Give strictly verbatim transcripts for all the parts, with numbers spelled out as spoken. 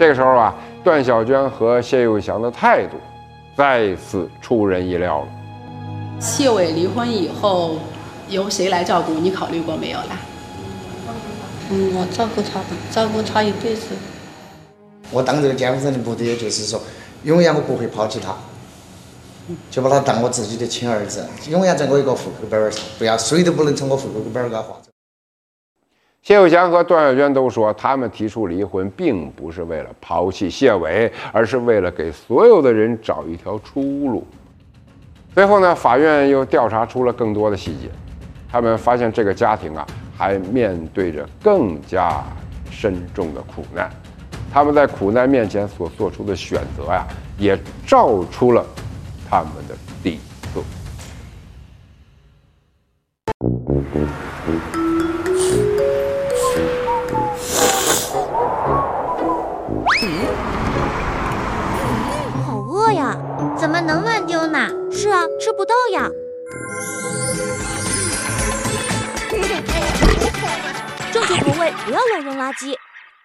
这个时候啊，段小娟和谢有祥的态度再次出人意料了。 谢伟离婚以后，由谁来照顾？你考虑过没有啦？ 嗯，我照顾他吧，照顾他一辈子。 我当这个监护人的目的，也就是说，永远我不会抛弃他，就把他当我自己的亲儿子，永远在我一个户口本上，不要谁都不能从我户口本给他划走。 谢有祥和段小娟都说，他们提出离婚并不是为了抛弃谢伟，而是为了给所有的人找一条出路。最后呢，法院又调查出了更多的细节，他们发现这个家庭啊，还面对着更加深重的苦难。他们在苦难面前所做出的选择呀，也照出了他们的底色。 好饿呀，怎么能乱丢呢？是啊，吃不到呀。正确投喂，不要乱扔垃圾。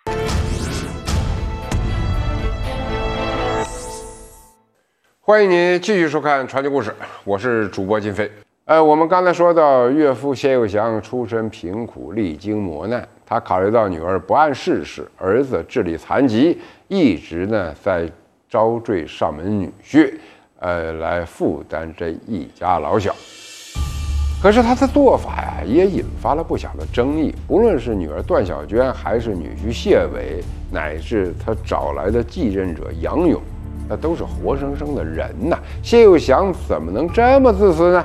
欢迎您继续收看传奇故事，我是主播金飞。呃，我们刚才说到，岳父谢有祥出身贫苦，历经磨难，他考虑到女儿不谙世事，儿子智力残疾，一直呢在招赘上门女婿，呃，来负担这一家老小。可是他的做法呀，也引发了不小的争议。不论是女儿段小娟，还是女婿谢伟，乃至他找来的继任者杨勇，那都是活生生的人呐！谢有祥怎么能这么自私呢？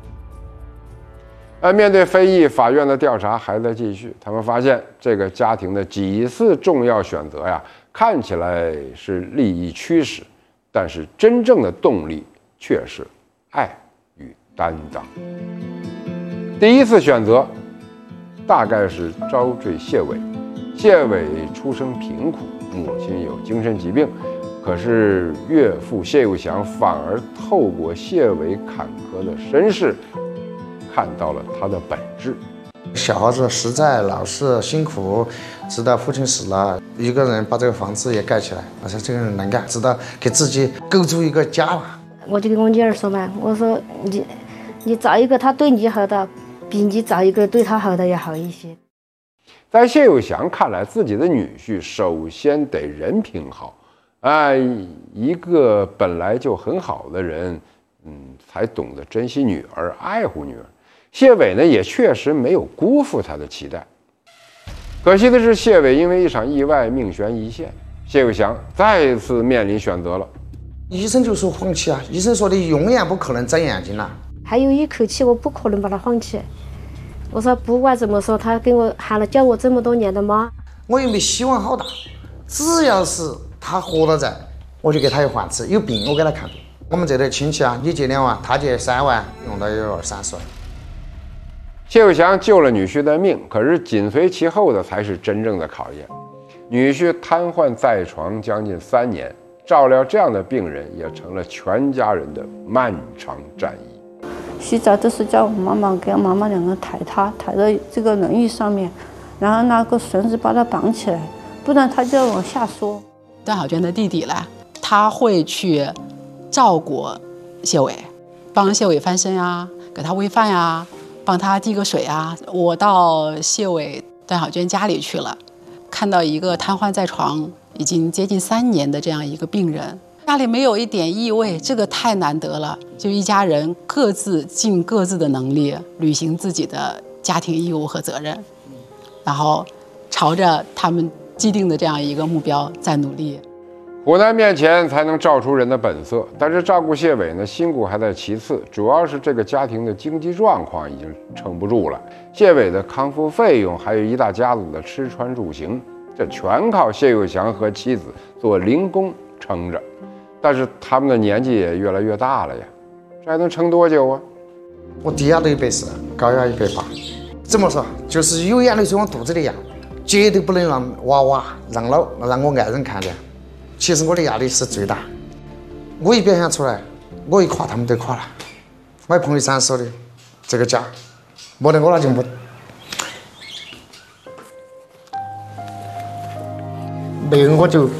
呃，面对非议，法院的调查还在继续。他们发现这个家庭的几次重要选择呀，看起来是利益驱使，但是真正的动力却是爱与担当。第一次选择大概是招赘谢伟。谢伟出生贫苦，母亲有精神疾病，可是岳父谢有祥反而透过谢伟坎坷的身世，看到了他的本质。 小孩子实在老是辛苦，直到父亲死了，一个人把这个房子也盖起来。我说这个人能干，知道给自己构筑一个家吧。 我就跟我女儿说嘛，我说你你找一个他对你好的，比你找一个对他好的要好一些。 在谢有祥看来，自己的女婿首先得人品好，哎，一个本来就很好的人，嗯，才懂得珍惜女儿，爱护女儿。谢伟呢，也确实没有辜负他的期待。可惜的是，谢伟因为一场意外命悬一线，谢有祥再次面临选择了。 医生就说放弃啊，医生说你永远不可能长眼睛了。 还有一口气，我不可能把他放弃。我说不管怎么说，他给我喊了教我这么多年的妈， 我也没希望好大，只要是他活得在，我就给他有饭吃，有病我给他看病。我们这点亲戚啊，你借两万，他借三万，用到有二三十万。 谢有祥救了女婿的命，可是紧随其后的才是真正的考验。女婿瘫痪在床将近三年，照料这样的病人也成了全家人的漫长战役。 洗澡都是叫我妈妈给我妈妈两个抬他，抬到这个轮椅上面，然后拿个绳子把他绑起来，不然他就要往下缩。 段小娟的弟弟啦，他会去照顾谢伟，帮谢伟翻身呀，给他喂饭呀，帮他递个水啊。我到谢伟段小娟家里去了，看到一个瘫痪在床已经接近三年的这样一个病人，家里没有一点异味，这个太难得了。就一家人各自尽各自的能力，履行自己的家庭义务和责任，然后朝着他们既定的这样一个目标在努力。 苦难面前才能照出人的本色，但是照顾谢伟呢，辛苦还在其次，主要是这个家庭的经济状况已经撑不住了。谢伟的康复费用，还有一大家子的吃穿住行，这全靠谢有祥和妻子做零工撑着。但是他们的年纪也越来越大了呀，这还能撑多久啊？ 我低压都一百四，高压一百八，怎么说？就是有眼泪水往肚子里压，绝对不能让娃娃、让老、让我爱人看见。其实我的压力是最大，我一表现出来，我一垮他们都垮了。我还朋友三说的，这个家没得我那就没。没有我就